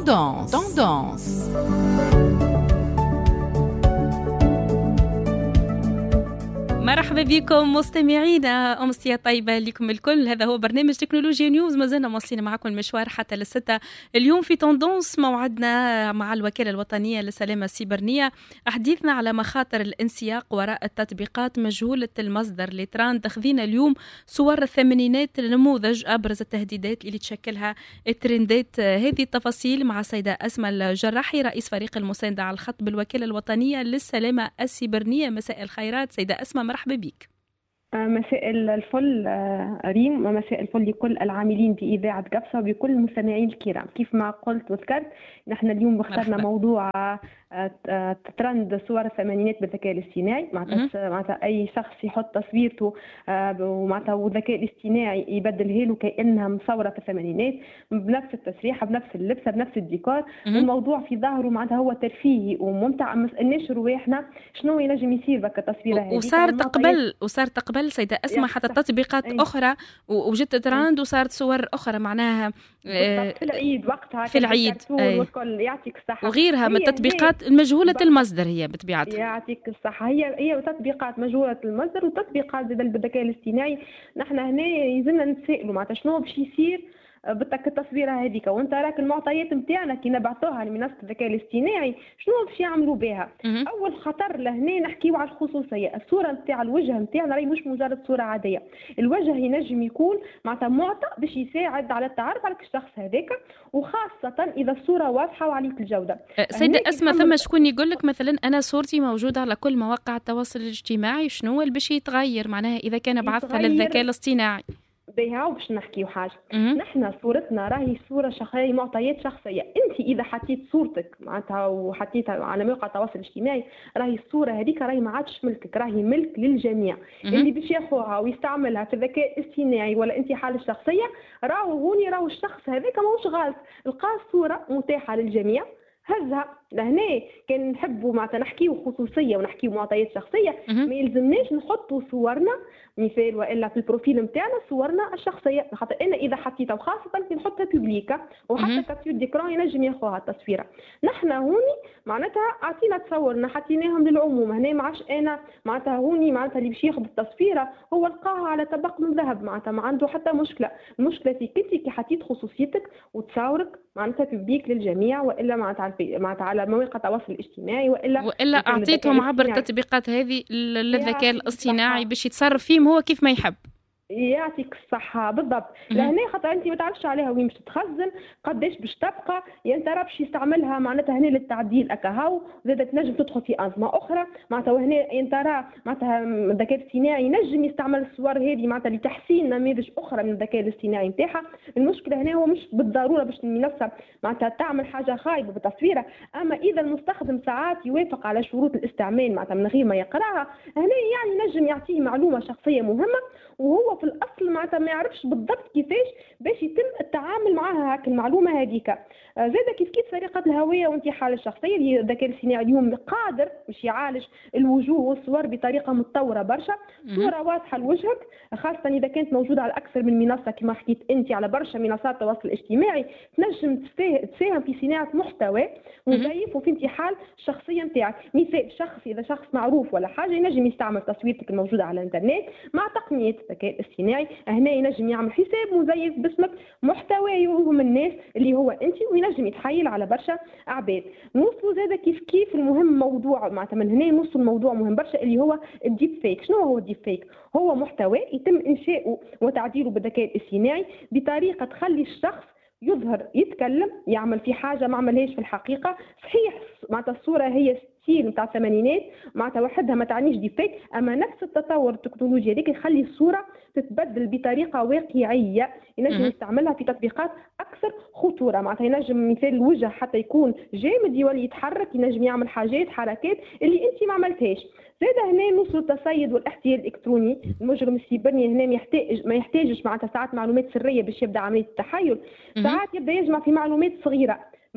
Tendance. مرحبا بكم مستمعينا، أمسية طيبة لكم الكل. هذا هو برنامج تكنولوجيا نيوز، ما زلنا مواصلين معكم المشوار حتى للستة. اليوم في توندونس موعدنا مع الوكالة الوطنية للسلامة السيبرانية، حديثنا على مخاطر الانسياق وراء التطبيقات مجهولة المصدر لتراند. تاخذين اليوم صور الثمانينات، نموذج أبرز التهديدات اللي تشكلها الترندات. هذه التفاصيل مع السيدة أسماء الجراحي، رئيس فريق المساندة على الخط بالوكالة الوطنية للسلامة السيبرانية. مساء الخيرات سيدة أسماء، مرحبا بك. مساء الفل ريم، ومساء الفل لكل العاملين بإذاعة قفصة وبكل المستمعين الكرام. كيف ما قلت وذكرت، نحن اليوم اخترنا موضوع ترند صور الثمانينات بالذكاء الاصطناعي. معناتها أي شخص يحط تصويرته ومعناتها والذكاء الاصطناعي يبدلها له كأنها مصورة في الثمانينات، بنفس التسريحة، بنفس اللبسة، بنفس الديكور. الموضوع في ظاهره معناتها هو ترفيهي وممتع. ما سألناش رواحنا شنو ينجم يصير بك التصويرة هذه. وصارت قبل سيدة أسماء حتى تطبيقات أخرى وجدت ترند وصارت صور أخرى معناها في العيد وقتها في العيد والكل يعطيك الصحة وغيرها من التطبيقات المجهولة المصدر. هي بطبيعتها يعطيك الصحة، هي تطبيقات مجهولة المصدر وتطبيقات بالذكاء الاصطناعي. نحن هنا يلزمنا نتسائلوا معناتها شنو باش يصير بدك التصويره هذيك، وانت راك المعطيات نتاعنا كي نبعثوها لمنصه الذكاء الاصطناعي شنو باش يعملوا بها. اول خطر لهنا نحكيو على الخصوصيه. الصوره نتاع الوجه نتاعنا راهي مش مجرد صوره عاديه، الوجه ينجم يكون معناتها معطى باش يساعد على التعرف على الشخص هذاك، وخاصه اذا الصوره واضحه وعاليه الجوده. سيده اسماء، ثم شكون يقول لك مثلا انا صورتي موجوده على كل مواقع التواصل الاجتماعي، شنو اللي باش يتغير معناها اذا كان بعثتها للذكاء الاصطناعي؟ بها وباش نحكيو حاجه. نحن صورتنا راهي صوره شخصيه، معطيات شخصيه. انت اذا حطيت صورتك معناتها وحطيتها على موقع التواصل الاجتماعي، راهي الصوره هذيك راهي ما عادش ملكك، راهي ملك للجميع. اللي باش ياخذها ويستعملها في الذكاء الاصطناعي ولا انت حالة شخصيه، راهو الشخص هذاك ماهوش غلط، لقى الصوره متاحه للجميع هزها. لهنا كان نحبوا معناتها نحكيو خصوصيه ونحكيو معطيات شخصيه، ما يلزمناش نحطوا صورنا مثال والا في البروفيل نتاعنا صورنا الشخصيه، خاطر انا اذا حطيتها وخاصه كي نحطها بوبليكا وحتى كابتور ديكرون ينجم ياخذها التصويره. نحن هوني معناتها اعطينا تصورنا حطيناهم للعموم. هنا ما عادش انا معناتها هوني معناتها اللي باش ياخذ التصويره هو لقاها على طبق من ذهب، معناتها ما عنده حتى مشكله. المشكله فيك انت كي حطيت خصوصيتك وتصورك معناتها بوبليك للجميع، والا معناتها على مواقع التواصل الاجتماعي، والا اعطيتهم عبر التطبيقات هذه للذكاء الاصطناعي باش يتصرف فيهم هو كيف ما يحب. يعطيك الصحة بالضبط. لهنا خاطر انت ما تعرفش عليها وين باش تتخزن، قداش باش تبقى، يعني انت راه باش يستعملها معناتها هنا للتعديل اكاهو، زاد تنجم تدخل في انظمه اخرى معناتها. وهنا انت راه معناتها الذكاء الاصطناعي ينجم يستعمل الصور هذه معناتها لتحسين نماذج اخرى من الذكاء الاصطناعي نتاعها. المشكله هنا هو مش بالضروره باش المنصه معناتها تعمل حاجه خايبه بالتصويره، اما اذا المستخدم ساعات يوافق على شروط الاستعمال معناتها من غير ما يقراها، هنا يعني نجم يعطيه معلومه شخصيه مهمه وهو في الاصل معناتها ما يعرفش بالضبط كيفاش باش يتم التعامل معها هاك المعلومه هذيك. زاد كيف سرقه الهويه وانت حاله الشخصيه اللي الذكاء الاصطناعي اليوم قادر باش يعالج الوجوه والصور بطريقه متطوره برشا. صوره واضحه لوجهك، خاصه اذا كانت موجوده على اكثر من منصه كما حكيت انت على برشا منصات التواصل الاجتماعي، تنجم تساهم في صناعه محتوى مزيف وفي انتحال الشخصيه نتاعك. مثال اذا شخص معروف ولا حاجه ينجم يستعمل تصويرتك الموجوده على الانترنت مع تقنيه الذكاء الاصطناعي، هنا ينجم يعمل حساب مزيف باسمك، محتوى يوهم الناس اللي هو انت، وينجم يتحايل على برشا عباد. نوصلوا زاد كيف المهم موضوع معناتها من هنا نوصل الموضوع مهم برشا اللي هو الديب فيك. شنو هو الديب فيك؟ هو محتوى يتم انشاؤه وتعديله بالذكاء الاصطناعي بطريقه تخلي الشخص يظهر يتكلم يعمل في حاجه ما عملهاش في الحقيقه. صحيح معناتها الصوره هي ستيل نتاع الثمانينات معناتها وحدها ما تعنيش دي فيك، اما نفس التطور التكنولوجي هذيك يخلي الصوره تتبدل بطريقه واقعيه، ينجم يستعملها في تطبيقات اكثر خطوره. معناتها ينجم مثال الوجه حتى يكون جامد يولي يتحرك، ينجم يعمل حركات اللي انت ما عملتهاش. زاد هنا نوصل التصيد والاحتيال الالكتروني. المجرم السيبرني هنا ما يحتاجش معناتها ساعات معلومات سريه باش يبدا عمليه التحايل، ساعات يبدا يجمع في معلومات صغيره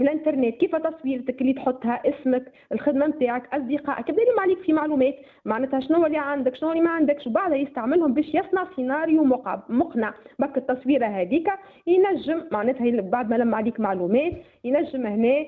من الانترنت، كيف تصويرتك اللي تحطها، اسمك، الخدمه نتاعك، اصدقائك، يبدا يلم عليك في معلومات معناتها شنو اللي عندك شنو اللي ما عندكش، وبعدها يستعملهم باش يصنع سيناريو مقنع. بك التصويره هذيك ينجم معناتها بعد ما لم عليك معلومات ينجم هنا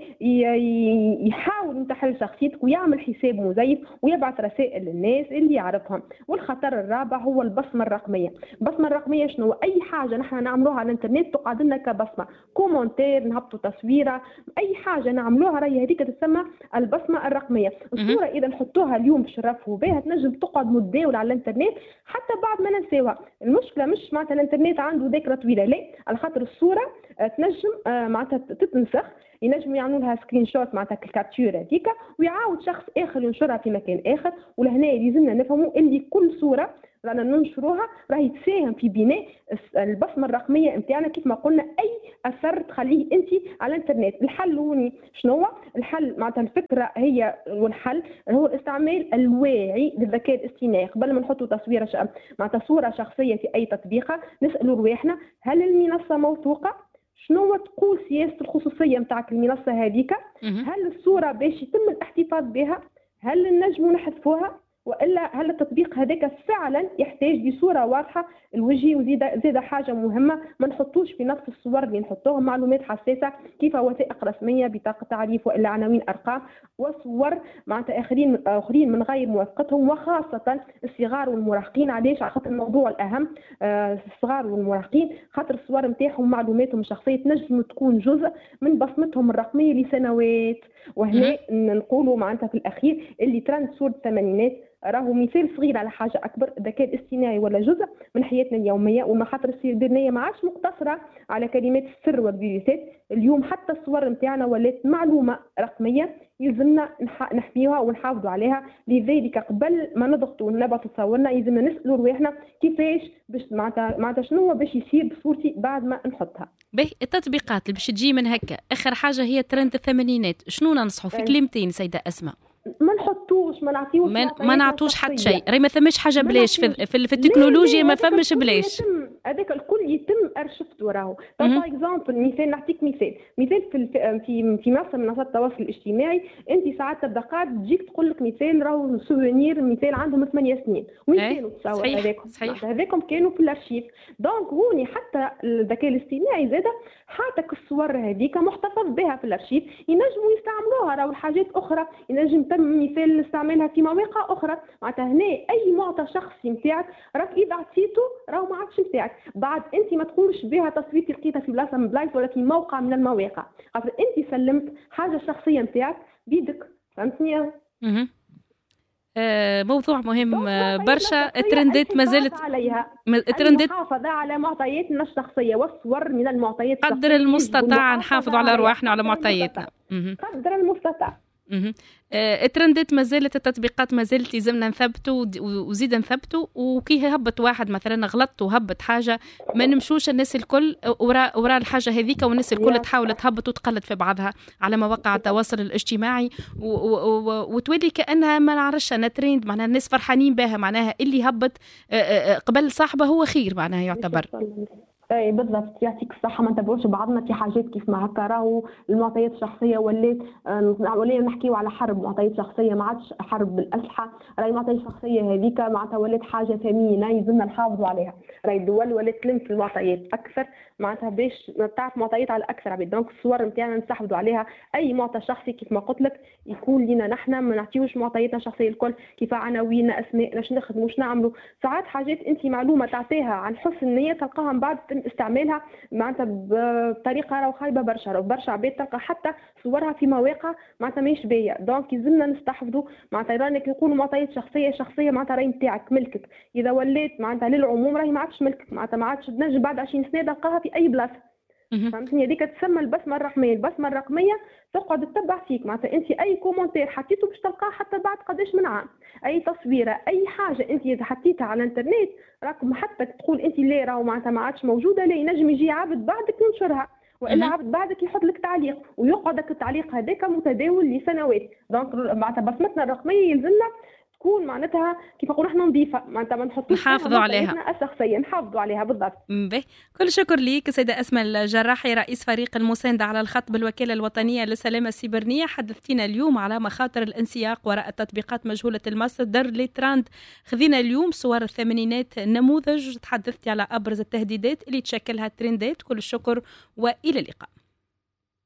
يحاول ينتحل شخصيتك ويعمل حساب مزيف ويبعث رسائل للناس اللي يعرفهم. والخطر الرابع هو البصمه الرقميه. البصمه الرقميه شنو؟ اي حاجه نحن نعملوها على الانترنت تقعد لنا كبصمه، كومنتير، نهبطوا تصويره، اي حاجه نعملوها راهي هذيك تسمى البصمه الرقميه. الصوره اذا نحطوها اليوم باش نرفهوا بها تنجم تقعد متداول على الانترنت حتى بعد ما ننساوها. المشكله مش معناتها الانترنت عنده ذاكره طويله، لا، على خاطر الصوره تنجم معناتها تتنسخ، ينجموا يعملوا لها سكرين شوت معناتها الكابتشور هذيك ويعاود شخص اخر ينشرها في مكان اخر. ولهنا لازمنا نفهموا اللي كل صوره رانا ننشروها راهي تساهم في بناء البصمه الرقميه نتاعنا كيف ما قلنا، اي اثر تخليه انت على الانترنت. الحل هوني شنو هو؟ الحل معناتها الفكره هي والحل هو الاستعمال الواعي للذكاء الاصطناعي. قبل ما نحطوا تصويره معناتها صوره شخصيه في اي تطبيق نسالوا رواحنا هل المنصه موثوقه؟ شنو تقول سياسه الخصوصيه نتاعك المنصه هذيك؟ هل الصوره باش يتم الاحتفاظ بها؟ هل نجموا نحذفوها؟ والا هل التطبيق هذاك فعلا يحتاج لصوره واضحه الوجه؟ وزيد حاجه مهمه، ما نحطوش في نفس الصور اللي نحطوهم معلومات حساسه كيف وثائق رسميه، بطاقه تعريف، والا عناوين ارقام، وصور معناتها اخرين من غير موافقتهم، وخاصه الصغار والمراهقين. علاش؟ على خاطر الموضوع الاهم الصغار والمراهقين، خاطر الصور نتاعهم معلوماتهم الشخصيه تنجم تكون جزء من بصمتهم الرقميه لسنوات. وهنا نقولوا معناتها في الاخير اللي ترند صوره الثمانينات راهو مثال صغير على حاجه اكبر. الذكاء الاصطناعي ولا جزء من حياتنا اليوميه، والمخاطر السيبرانيه ما عادش مقتصره على كلمات السر والفيروسات. اليوم حتى الصور نتاعنا ولات معلومه رقميه يلزمنا نحميوها ونحافظوا عليها. لذلك قبل ما نضغطوا ونبعثوا صورنا يلزمنا نسالوا رواحنا كيفاش باش معناتها شنو هو باش يصير بصورتي بعد ما نحطها. باهي التطبيقات اللي باش تجي من هكا اخر حاجه هي ترند الثمانينات، شنو ننصحوا في كلمتين سيده اسماء؟ ما نحطوش، ما نعطيوش، ما نعطوش حتى شيء. راهي ما ثماش حاجه بلاش في التكنولوجيا، ما فماش بلاش. هذاك الكل يتم ارشفته راهو. باغ اكزومبل مثال، نعطيك مثال في منصات التواصل الاجتماعي، انت ساعات تبدا قاعد تجيك تقول لك مثال راهو سوفونير مثال عندهم 8 سنين، وين كانوا التصاور هذاكم كانوا في الارشيف. دونك هوني حتى الذكاء الاصطناعي زاده حاطك الصور هذيك محتفظ بها في الارشيف، ينجموا يستعملوها راهو حاجات اخرى، ينجم تم مثال استعمالها في مواقع اخرى. معناتها هنا اي معطى شخصي نتاعك راك اذا عطيته راهو ما عادش نتاعك، بعد انت ما تقولش بها تصويرتي لقيتها في بلاصه من بلايص ولا في موقع من المواقع، خاطر انت سلمت حاجه شخصيه نتاعك بيدك. فهمتني؟ موضوع مهم برشا. الترندات ما زالت الترندات المحافظه على معطياتنا الشخصيه، والصور من المعطيات قدر المستطاع نحافظ على ارواحنا وعلى معطياتنا قدر المستطاع. الترندات ما زالت، التطبيقات ما زالت لازمنا نثبتوا وزيد نثبتوا. وكي هبط واحد مثلا غلط وهبط حاجه ما نمشوش الناس الكل وراء الحاجه هذيك، والناس الكل تحاول تهبط وتقلد في بعضها على مواقع التواصل الاجتماعي، وتولي كانها ما نعرفش انا ترند، معناها الناس فرحانين بها، معناها اللي هبط قبل صاحبه هو خير معناها يعتبر. اي بالضبط، يعطيك الصحه. ما نتبعوش بعضنا في حاجات كيف ما هكا، راهو المعطيات الشخصيه ولينا نحكيو على حرب معطيات شخصيه، ما عادش حرب بالاسلحه. راهي المعطيات الشخصيه هذيك معناتها ولات حاجه ثمينه يلزمنا نحافظوا عليها. راهي الدول ولات تلم في المعطيات اكثر معناتها باش تعرف معطيات على اكثر عباد. دونك الصور نتاعنا نستحفظوا عليها، اي معطى شخصي كيف ما قلت لك يكون لينا نحن، ما نعطيوش معطياتنا الشخصيه الكل، كيف عناويننا، اسماء، واش نخدموا، واش نعملوا. ساعات حاجات انت معلومه تعطيها عن حسن نيه تلقاها من بعد استعمالها معناتها بطريقه راهو خايبه برشا. راهو برشا عباد تلقى حتى صورها في مواقع معناتها ماهيش باهيه. دونك يلزمنا نستحفظوا معناتها. رانك يقولوا معطيات شخصيه معناتها راهي نتاعك ملكك، اذا ولات معناتها للعموم راهي ما عادش ملكك، معناتها ما عادش تنجم بعد 20 سنه تلقاها في اي بلاصه. فهمتني؟ هذيك تسمى البصمه الرقميه. البصمه الرقميه تقعد تتبع فيك، معناتها انت اي كومنتير حطيته باش تلقاه حتى بعد قداش من عام، اي تصويره، اي حاجه انت اذا حطيتها على الانترنت راكم حتى تقول انت لا راهو معناتها ما عادش موجوده، لا ينجم يجي عبد بعدك ينشرها، والا عبد بعدك يحط لك تعليق ويقعدك التعليق هذاك متداول لسنوات. دونك معناتها بصمتنا الرقميه يلزمنا تكون معناتها كيف نقولوا احنا نظيفه، معناتها ما نحطوش نحافظوا عليها الشخصيه، نحافظوا عليها بالضبط. به. كل شكر ليك سيدة أسماء الجراحي، رئيس فريق المساندة على الخط بالوكالة الوطنية للسلامة السيبرانية. حدثتينا اليوم على مخاطر الانسياق وراء التطبيقات مجهولة المصدر لتراند. خذينا اليوم صور الثمانينات نموذج، تحدثتي على أبرز التهديدات اللي تشكلها الترندات. كل الشكر وإلى اللقاء.